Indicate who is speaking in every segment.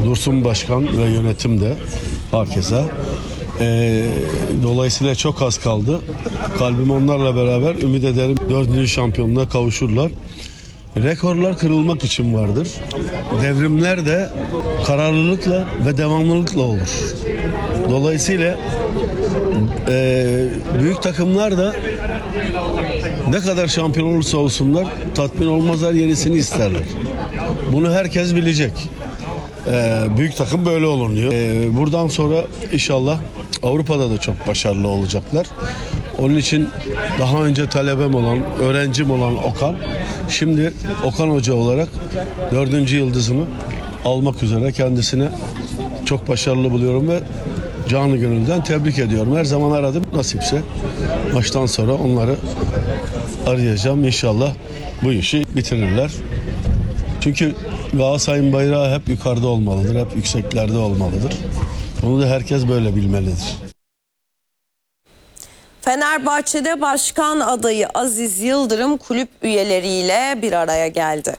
Speaker 1: Dursun Başkan ve yönetim de herkese. Dolayısıyla çok az kaldı. Kalbim onlarla beraber, ümit ederim 4. şampiyonluğa kavuşurlar. Rekorlar kırılmak için vardır. Devrimler de kararlılıkla ve devamlılıkla olur. Dolayısıyla büyük takımlar da ne kadar şampiyon olursa olsunlar tatmin olmazlar, yenisini isterler. Bunu herkes bilecek. Büyük takım böyle olunuyor. Buradan sonra inşallah Avrupa'da da çok başarılı olacaklar. Onun için daha önce talebem olan, öğrencim olan Okan, şimdi Okan Hoca olarak 4. yıldızımı almak üzere, kendisine çok başarılı buluyorum ve canı gönülden tebrik ediyorum. Her zaman aradım, nasipse maçtan sonra onları arayacağım. İnşallah bu işi bitirirler. Çünkü Galatasaray'ın bayrağı hep yukarıda olmalıdır, hep yükseklerde olmalıdır. Bunu da herkes böyle bilmelidir.
Speaker 2: Fenerbahçe'de başkan adayı Aziz Yıldırım kulüp üyeleriyle bir araya geldi.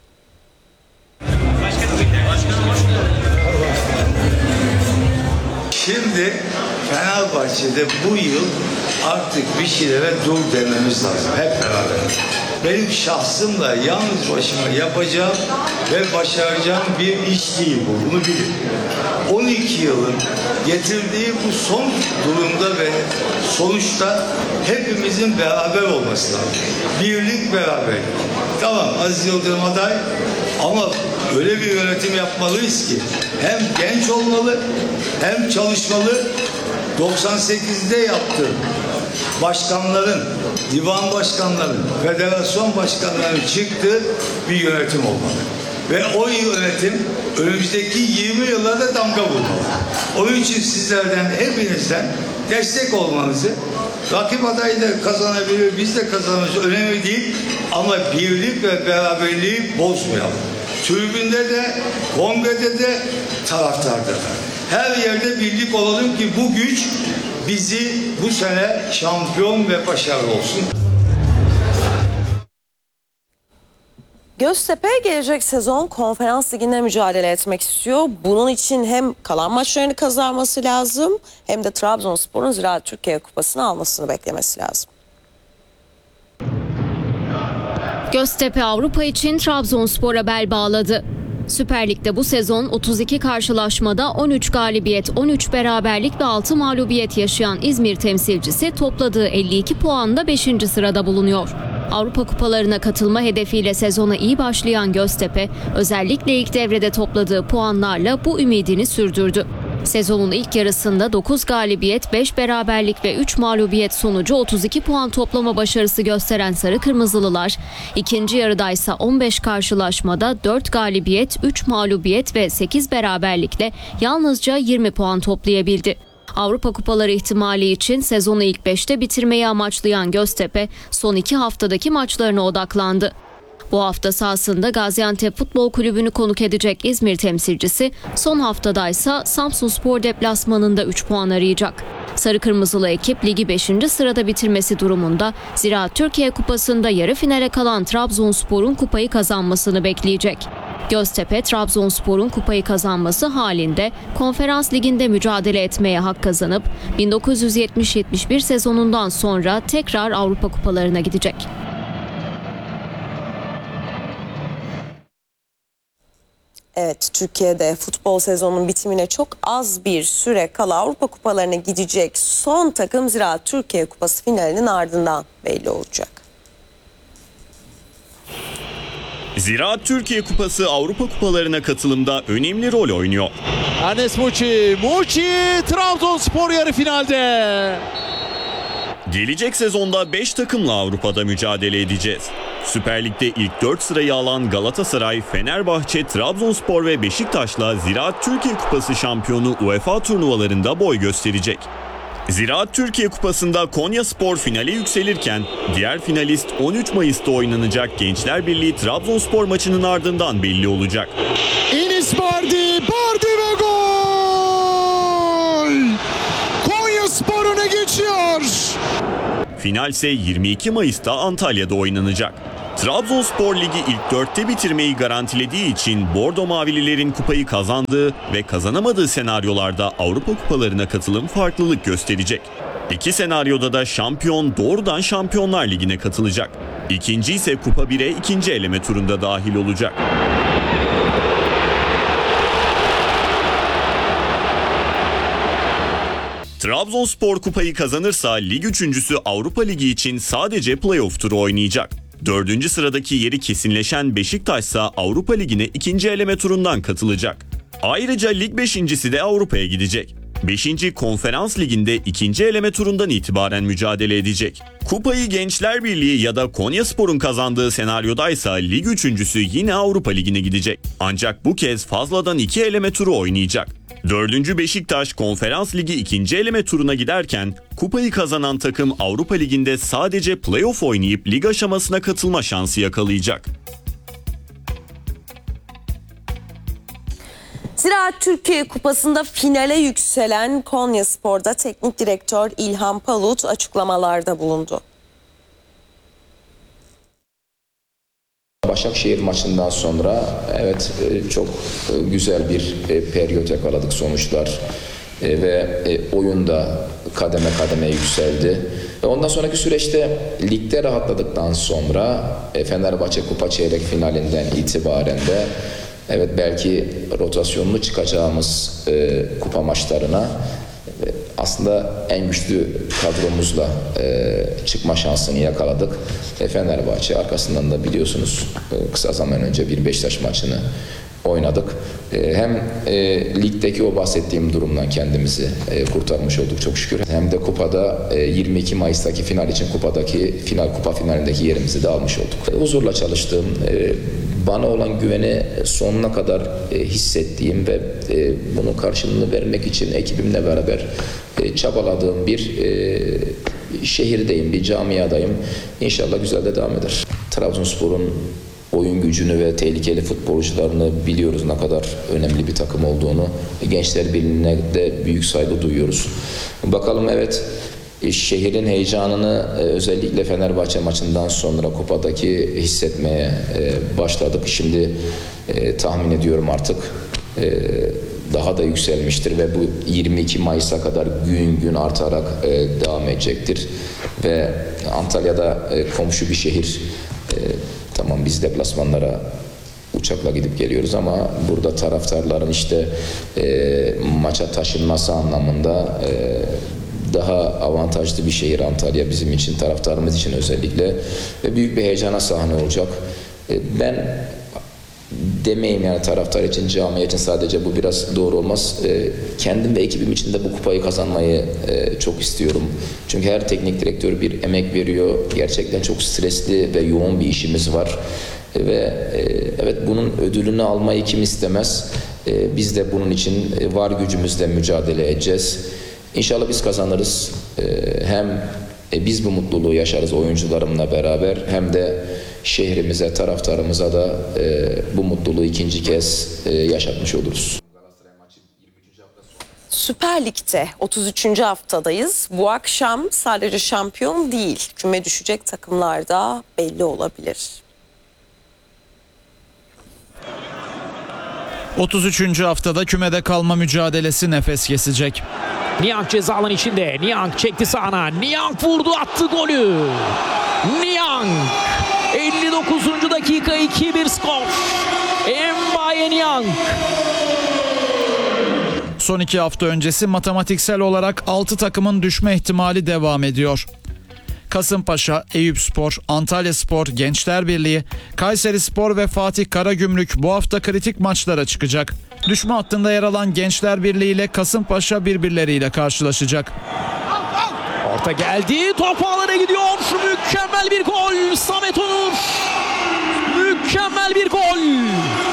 Speaker 3: Şimdi Fenerbahçe'de bu yıl artık bir şeylere dur dememiz lazım hep beraber. Benim şahsımla yalnız başıma yapacağım ve başaracağım bir iş değil bu. Bunu bilin. 12 yılın getirdiği bu son durumda ve sonuçta hepimizin beraber olması lazım. Birlik, beraberlik. Tamam, Aziz Yıldırım aday ama öyle bir yönetim yapmalıyız ki hem genç olmalı hem çalışmalı. 98'de yaptığım başkanların, divan başkanların, federasyon başkanlarının çıktığı bir yönetim olmalı. Ve o yönetim önümüzdeki 20 yıla da damga vurmalı. Onun için sizlerden, hepinizden destek olmanızı, rakip aday da kazanabilir, biz de kazanırız, önemli değil ama birlik ve beraberliği bozmayalım. Tribünde de, kongrede de, taraftarda da. Her yerde birlik olalım ki bu güç bizi bu sene şampiyon ve başarılı olsun.
Speaker 2: Göztepe gelecek sezon Konferans Ligi'nde mücadele etmek istiyor. Bunun için hem kalan maçlarını kazanması lazım hem de Trabzonspor'un Ziraat Türkiye Kupası'nı almasını beklemesi lazım.
Speaker 4: Göztepe Avrupa için Trabzonspor'a bel bağladı. Süper Lig'de bu sezon 32 karşılaşmada 13 galibiyet, 13 beraberlik ve 6 mağlubiyet yaşayan İzmir temsilcisi topladığı 52 puanla 5. sırada bulunuyor. Avrupa kupalarına katılma hedefiyle sezona iyi başlayan Göztepe, özellikle ilk devrede topladığı puanlarla bu ümidini sürdürdü. Sezonun ilk yarısında 9 galibiyet, 5 beraberlik ve 3 mağlubiyet sonucu 32 puan toplama başarısı gösteren Sarı Kırmızılılar, ikinci yarıdaysa 15 karşılaşmada 4 galibiyet, 3 mağlubiyet ve 8 beraberlikle yalnızca 20 puan toplayabildi. Avrupa kupaları ihtimali için sezonu ilk 5'te bitirmeyi amaçlayan Göztepe, son 2 haftadaki maçlarına odaklandı. Bu hafta sahasında Gaziantep Futbol Kulübü'nü konuk edecek İzmir temsilcisi, son haftadaysa Samsunspor deplasmanında 3 puan arayacak. Sarı Kırmızılı ekip ligi 5. sırada bitirmesi durumunda Ziraat Türkiye Kupası'nda yarı finale kalan Trabzonspor'un kupayı kazanmasını bekleyecek. Göztepe, Trabzonspor'un kupayı kazanması halinde Konferans Ligi'nde mücadele etmeye hak kazanıp 1970-71 sezonundan sonra tekrar Avrupa kupalarına gidecek.
Speaker 2: Evet, Türkiye'de futbol sezonunun bitimine çok az bir süre kala Avrupa kupalarına gidecek son takım Ziraat Türkiye Kupası finalinin ardından belli olacak.
Speaker 5: Ziraat Türkiye Kupası Avrupa kupalarına katılımda önemli rol oynuyor.
Speaker 6: Enes Muçi Trabzonspor yarı finalde.
Speaker 5: Gelecek sezonda 5 takımla Avrupa'da mücadele edeceğiz. Süper Lig'de ilk 4 sırayı alan Galatasaray, Fenerbahçe, Trabzonspor ve Beşiktaş'la Ziraat Türkiye Kupası şampiyonu UEFA turnuvalarında boy gösterecek. Ziraat Türkiye Kupası'nda Konyaspor finale yükselirken diğer finalist 13 Mayıs'ta oynanacak Gençler Birliği Trabzonspor maçının ardından belli olacak.
Speaker 6: Enis Bardi ve gol! Konyaspor öne geçiyor.
Speaker 5: Final ise 22 Mayıs'ta Antalya'da oynanacak. Trabzonspor Ligi ilk 4'te bitirmeyi garantilediği için Bordo Mavililerin kupayı kazandığı ve kazanamadığı senaryolarda Avrupa kupalarına katılım farklılık gösterecek. İki senaryoda da şampiyon doğrudan Şampiyonlar Ligi'ne katılacak. İkinci ise Kupa 1'e ikinci eleme turunda dahil olacak. Trabzonspor kupayı kazanırsa lig üçüncüsü Avrupa Ligi için sadece playoff turu oynayacak. 4. sıradaki yeri kesinleşen Beşiktaş ise Avrupa Ligi'ne ikinci eleme turundan katılacak. Ayrıca lig beşincisi de Avrupa'ya gidecek. 5. Konferans Ligi'nde ikinci eleme turundan itibaren mücadele edecek. Kupayı Gençler Birliği ya da Konyaspor'un kazandığı senaryodaysa lig üçüncüsü yine Avrupa Ligi'ne gidecek. Ancak bu kez fazladan 2 eleme turu oynayacak. 4. Beşiktaş Konferans Ligi ikinci eleme turuna giderken kupayı kazanan takım Avrupa Ligi'nde sadece playoff oynayıp lig aşamasına katılma şansı yakalayacak.
Speaker 2: Ziraat Türkiye Kupası'nda finale yükselen Konyaspor'da teknik direktör İlhan Palut açıklamalarda bulundu.
Speaker 7: Başakşehir maçından sonra evet çok güzel bir periyot yakaladık sonuçlar ve oyun da kademe kademe yükseldi. Ondan sonraki süreçte ligde rahatladıktan sonra Fenerbahçe Kupa çeyrek finalinden itibaren de evet belki rotasyonlu çıkacağımız kupa maçlarına aslında en güçlü kadromuzla çıkma şansını yakaladık. Fenerbahçe arkasından da biliyorsunuz kısa zaman önce bir Beşiktaş maçını oynadık. Hem ligdeki o bahsettiğim durumdan kendimizi kurtarmış olduk çok şükür. Hem de kupada 22 Mayıs'taki final için kupa finalindeki yerimizi de almış olduk. Huzurla çalıştığım, bana olan güveni sonuna kadar hissettiğim ve bunun karşılığını vermek için ekibimle beraber çabaladığım bir şehirdeyim, bir camiadayım. İnşallah güzel de devam eder. Trabzonspor'un oyun gücünü ve tehlikeli futbolcularını biliyoruz, ne kadar önemli bir takım olduğunu. Gençler Birliği'ne de büyük saygı duyuyoruz. Bakalım evet, şehrin heyecanını özellikle Fenerbahçe maçından sonra kupadaki hissetmeye başladık. Şimdi tahmin ediyorum artık daha da yükselmiştir ve bu 22 Mayıs'a kadar gün gün artarak devam edecektir. Ve Antalya'da komşu bir şehir. Tamam, biz deplasmanlara uçakla gidip geliyoruz ama burada taraftarların işte maça taşınması anlamında daha avantajlı bir şehir Antalya bizim için, taraftarımız için özellikle, ve büyük bir heyecana sahne olacak. Ben demeyeyim yani taraftar için, camia için, sadece bu biraz doğru olmaz. Kendim ve ekibim için de bu kupayı kazanmayı çok istiyorum. Çünkü her teknik direktör bir emek veriyor. Gerçekten çok stresli ve yoğun bir işimiz var. Ve evet, bunun ödülünü almayı kim istemez? Biz de bunun için var gücümüzle mücadele edeceğiz. İnşallah biz kazanırız. Hem biz bu mutluluğu yaşarız oyuncularımla beraber, hem de şehrimize, taraftarımıza da bu mutluluğu ikinci kez yaşatmış oluruz.
Speaker 2: Süper Lig'de 33. haftadayız. Bu akşam sadece şampiyon değil, küme düşecek takımlar da belli olabilir.
Speaker 8: 33. haftada kümede kalma mücadelesi nefes kesecek.
Speaker 9: Niang ceza alanı içinde. Niang çekti sağına. Niang vurdu, attı golü. Niang 59. dakika 2-1 skor. Mbaye Niang.
Speaker 8: Son 2 hafta öncesi matematiksel olarak 6 takımın düşme ihtimali devam ediyor. Kasımpaşa, Eyüpspor, Antalyaspor, Gençler Birliği, Kayserispor ve Fatih Karagümrük bu hafta kritik maçlara çıkacak. Düşme hattında yer alan Gençler Birliği ile Kasımpaşa birbirleriyle karşılaşacak.
Speaker 9: Orta geldi. Top ağlara gidiyor. Mükemmel bir gol. Samet Onur. Mükemmel bir gol.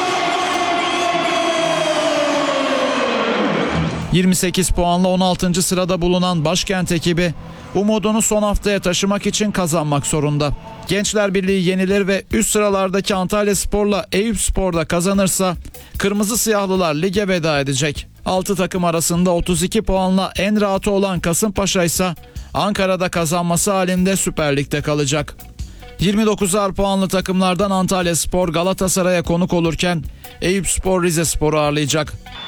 Speaker 8: 28 puanla 16. sırada bulunan Başkent ekibi umudunu son haftaya taşımak için kazanmak zorunda. Gençler Birliği yenilir ve üst sıralardaki Antalyaspor'la Eyüpspor'da kazanırsa Kırmızı Siyahlılar lige veda edecek. 6 takım arasında 32 puanla en rahatı olan Kasımpaşa ise Ankara'da kazanması halinde Süper Lig'de kalacak. 29'ar puanlı takımlardan Antalyaspor Galatasaray'a konuk olurken Eyüpspor Rizespor'u ağırlayacak.